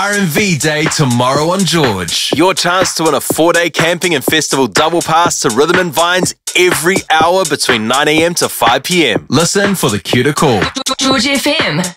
R&V Day tomorrow on George. Your chance to win a 4-day camping and festival double pass to Rhythm and Vines every hour between 9 a.m. to 5 p.m. Listen for the cue to call. George FM.